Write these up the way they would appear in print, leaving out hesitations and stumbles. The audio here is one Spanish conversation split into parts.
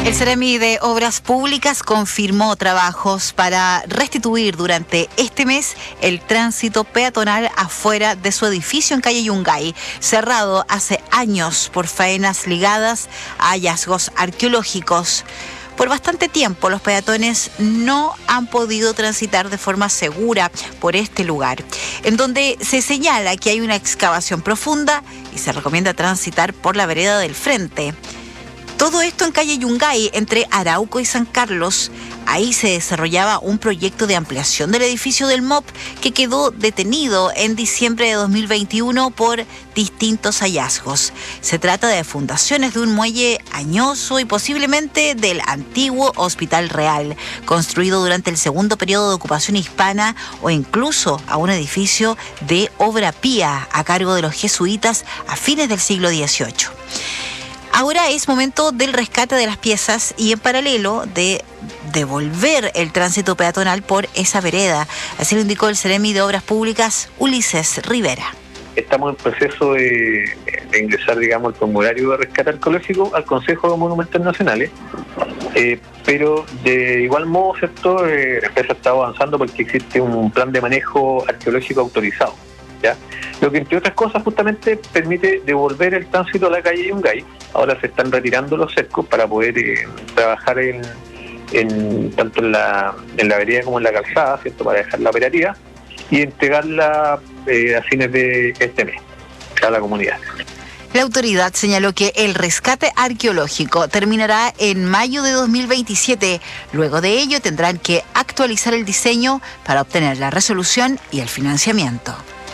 El Ceremi de Obras Públicas confirmó trabajos para restituir durante este mes el tránsito peatonal afuera de su edificio en calle Yungay, cerrado hace años por faenas ligadas a hallazgos arqueológicos. Por bastante tiempo los peatones no han podido transitar de forma segura por este lugar, en donde se señala que hay una excavación profunda y se recomienda transitar por la vereda del frente. Todo esto en calle Yungay, entre Arauco y San Carlos. Ahí se desarrollaba un proyecto de ampliación del edificio del MOP que quedó detenido en diciembre de 2021 por distintos hallazgos. Se trata de fundaciones de un muelle añoso y posiblemente del antiguo Hospital Real, construido durante el segundo periodo de ocupación hispana, o incluso a un edificio de obra pía a cargo de los jesuitas a fines del siglo XVIII. Ahora es momento del rescate de las piezas y en paralelo de devolver el tránsito peatonal por esa vereda. Así lo indicó el Ceremi de Obras Públicas, Ulises Rivera. Estamos en proceso de ingresar, digamos, el formulario de rescate arqueológico al Consejo de Monumentos Nacionales, pero de igual modo, ¿cierto? La empresa está avanzando porque existe un plan de manejo arqueológico autorizado, ¿ya? Lo que, entre otras cosas, justamente permite devolver el tránsito a la calle Yungay. Ahora se están retirando los cercos para poder trabajar tanto en la vereda como en la calzada, ¿cierto? Para dejar la operativa y entregarla a fines de este mes a la comunidad. La autoridad señaló que el rescate arqueológico terminará en mayo de 2027. Luego de ello tendrán que actualizar el diseño para obtener la resolución y el financiamiento.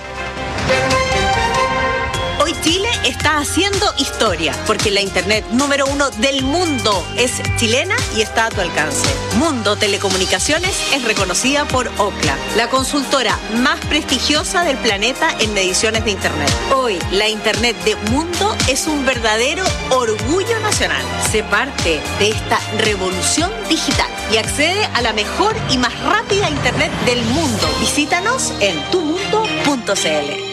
Hoy Chile está haciendo historia porque la internet número 1 del mundo es chilena y está a tu alcance. Mundo Telecomunicaciones es reconocida por Ookla, la consultora más prestigiosa del planeta en mediciones de internet. Hoy la internet de Mundo es un verdadero orgullo nacional. Sé parte de esta revolución digital y accede a la mejor y más rápida internet del mundo. Visítanos en tumundo.cl.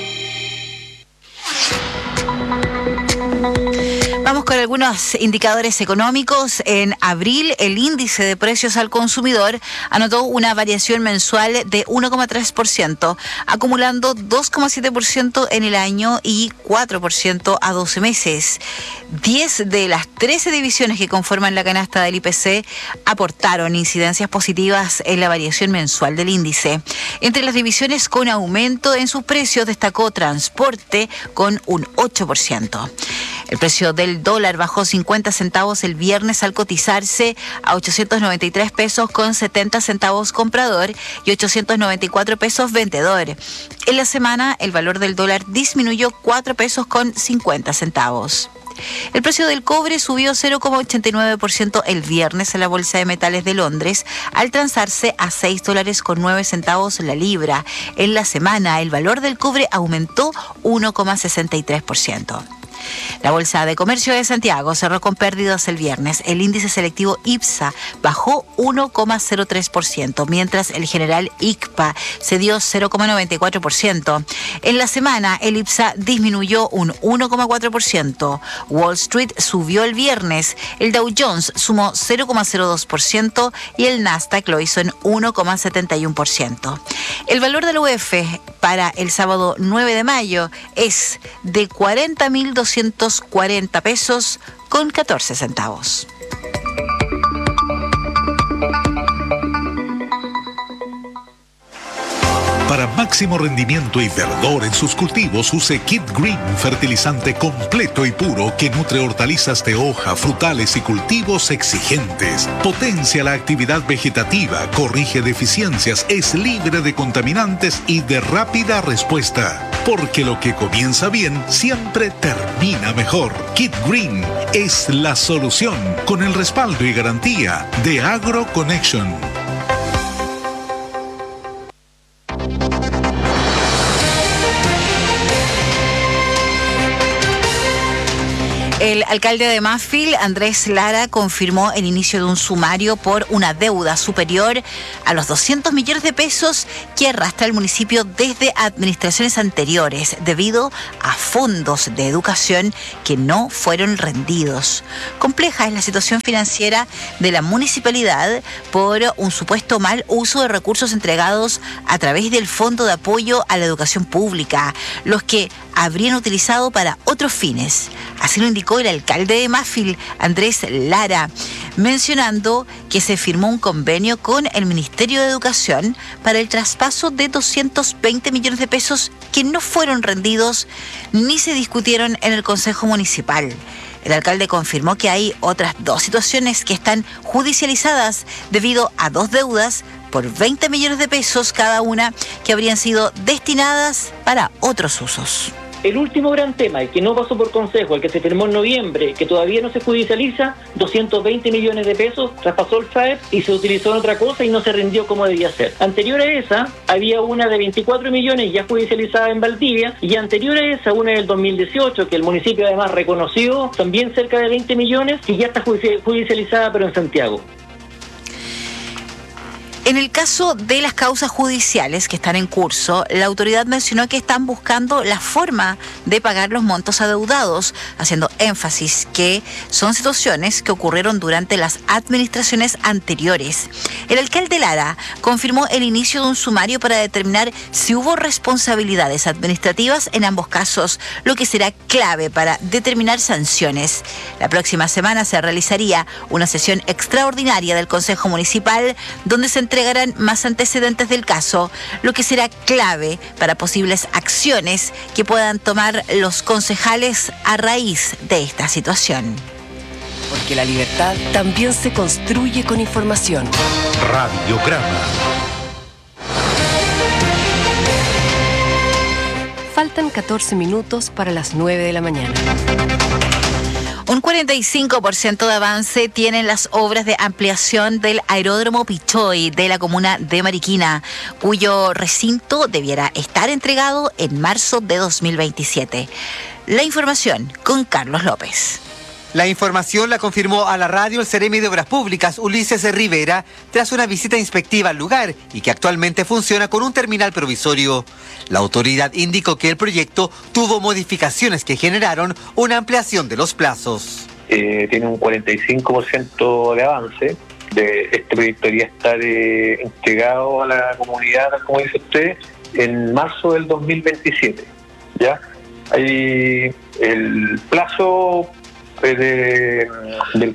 Vamos con algunos indicadores económicos. En abril, el índice de precios al consumidor anotó una variación mensual de 1,3%, acumulando 2,7% en el año y 4% a 12 meses. 10 de las 13 divisiones que conforman la canasta del IPC aportaron incidencias positivas en la variación mensual del índice. Entre las divisiones con aumento en sus precios destacó transporte con un 8%. El precio del dólar bajó 50 centavos el viernes al cotizarse a 893 pesos con 70 centavos comprador y 894 pesos vendedor. En la semana, el valor del dólar disminuyó 4 pesos con 50 centavos. El precio del cobre subió 0,89% el viernes en la Bolsa de Metales de Londres, al transarse a $6.09 la libra. En la semana, el valor del cobre aumentó 1,63%. La Bolsa de Comercio de Santiago cerró con pérdidas el viernes. El índice selectivo IPSA bajó 1,03%, mientras el general ICPA cedió 0,94%. En la semana, el IPSA disminuyó un 1,4%. Wall Street subió el viernes. El Dow Jones sumó 0,02% y el Nasdaq lo hizo en 1,71%. El valor del UF para el sábado 9 de mayo es de 40.240 pesos con 14 centavos. Para máximo rendimiento y verdor en sus cultivos, use Kit Green, fertilizante completo y puro que nutre hortalizas de hoja, frutales y cultivos exigentes. Potencia la actividad vegetativa, corrige deficiencias, es libre de contaminantes y de rápida respuesta. Porque lo que comienza bien siempre termina mejor. Kit Green es la solución, con el respaldo y garantía de AgroConnection. El alcalde de Mafil, Andrés Lara, confirmó el inicio de un sumario por una deuda superior a los 200 millones de pesos que arrastra el municipio desde administraciones anteriores debido a fondos de educación que no fueron rendidos. Compleja es la situación financiera de la municipalidad por un supuesto mal uso de recursos entregados a través del Fondo de Apoyo a la Educación Pública, los que habrían utilizado para otros fines. Así lo indicó el alcalde de Mafil, Andrés Lara, mencionando que se firmó un convenio con el Ministerio de Educación para el traspaso de 220 millones de pesos que no fueron rendidos ni se discutieron en el Consejo Municipal. El alcalde confirmó que hay otras 2 situaciones que están judicializadas debido a 2 deudas por 20 millones de pesos cada una que habrían sido destinadas para otros usos. El último gran tema, el que no pasó por consejo, el que se firmó en noviembre, que todavía no se judicializa, 220 millones de pesos, traspasó el FAEP y se utilizó en otra cosa y no se rindió como debía ser. Anterior a esa, había una de 24 millones ya judicializada en Valdivia, y anterior a esa, una del 2018, que el municipio además reconoció, también cerca de 20 millones, que ya está judicializada, pero en Santiago. En el caso de las causas judiciales que están en curso, la autoridad mencionó que están buscando la forma de pagar los montos adeudados, haciendo énfasis que son situaciones que ocurrieron durante las administraciones anteriores. El alcalde Lara confirmó el inicio de un sumario para determinar si hubo responsabilidades administrativas en ambos casos, lo que será clave para determinar sanciones. La próxima semana se realizaría una sesión extraordinaria del Consejo Municipal donde se entregarán más antecedentes del caso, lo que será clave para posibles acciones que puedan tomar los concejales a raíz de esta situación. Porque la libertad también se construye con información. Radiograma. Faltan 14 minutos para las 9 de la mañana. Un 45% de avance tienen las obras de ampliación del aeródromo Pichoy de la comuna de Mariquina, cuyo recinto debiera estar entregado en marzo de 2027. La información con Carlos López. La información la confirmó a la radio el Seremi de Obras Públicas, Ulises Rivera, tras una visita inspectiva al lugar y que actualmente funciona con un terminal provisorio. La autoridad indicó que el proyecto tuvo modificaciones que generaron una ampliación de los plazos. Tiene un 45% de avance. Este proyecto debería estar entregado a la comunidad, como dice usted, en marzo del 2027. ¿Ya? Ahí el plazo de la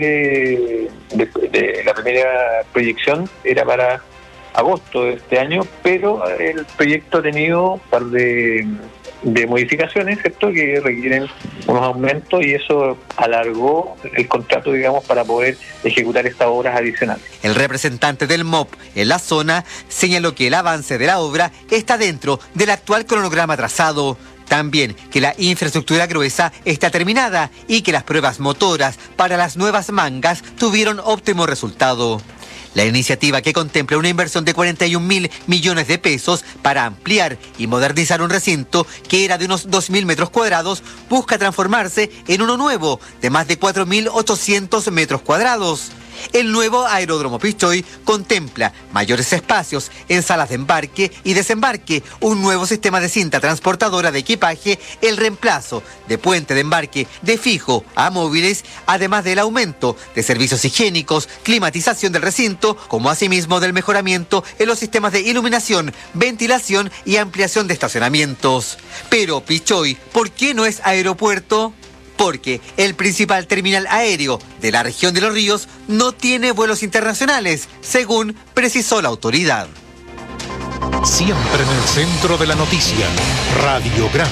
primera proyección era para agosto de este año, pero el proyecto ha tenido un par de modificaciones, ¿cierto?, que requieren unos aumentos, y eso alargó el contrato, digamos, para poder ejecutar estas obras adicionales. El representante del MOP en la zona señaló que el avance de la obra está dentro del actual cronograma trazado. También que la infraestructura gruesa está terminada y que las pruebas motoras para las nuevas mangas tuvieron óptimo resultado. La iniciativa, que contempla una inversión de 41.000 millones de pesos para ampliar y modernizar un recinto que era de unos 2.000 metros cuadrados, busca transformarse en uno nuevo de más de 4.800 metros cuadrados. El nuevo aeródromo Pichoy contempla mayores espacios en salas de embarque y desembarque, un nuevo sistema de cinta transportadora de equipaje, el reemplazo de puente de embarque de fijo a móviles, además del aumento de servicios higiénicos, climatización del recinto, como asimismo del mejoramiento en los sistemas de iluminación, ventilación y ampliación de estacionamientos. Pero Pichoy, ¿por qué no es aeropuerto? Porque el principal terminal aéreo de la región de Los Ríos no tiene vuelos internacionales, según precisó la autoridad. Siempre en el centro de la noticia, Radiograma.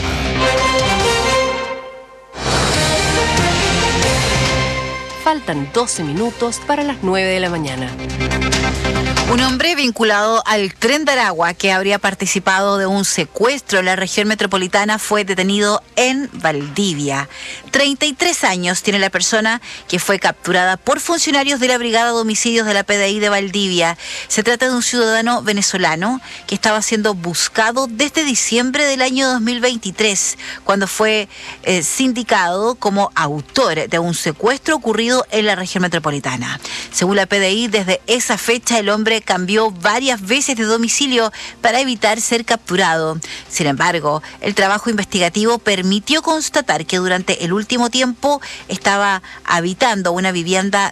Faltan 12 minutos para las 9 de la mañana. Un hombre vinculado al Tren de Aragua, que habría participado de un secuestro en la región metropolitana, fue detenido en Valdivia. 33 años tiene la persona que fue capturada por funcionarios de la Brigada de Homicidios de la PDI de Valdivia. Se trata de un ciudadano venezolano que estaba siendo buscado desde diciembre del año 2023, cuando fue sindicado como autor de un secuestro ocurrido en la región metropolitana. Según la PDI, desde esa fecha el hombre cambió varias veces de domicilio para evitar ser capturado. Sin embargo, el trabajo investigativo permitió constatar que durante el último tiempo estaba habitando una vivienda